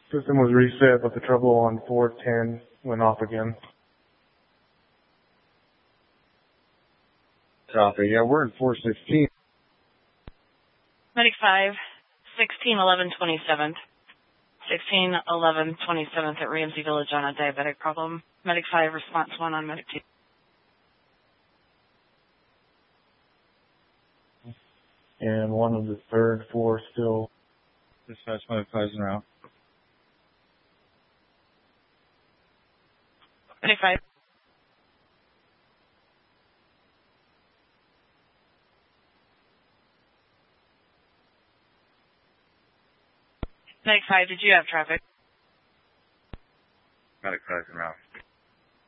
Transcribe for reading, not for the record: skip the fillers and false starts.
System was reset, but the trouble on 410 went off again. Copy. Yeah, we're in 416. Medic 5, 1611 27th. 1611 27th at Ramsey Village on a diabetic problem. Medic 5, response 1 on Medic 2. And one of the third floor still. Dispatch Medic 5's en route. Medic 5. Medic 5, did you have traffic? Medic 5's en route.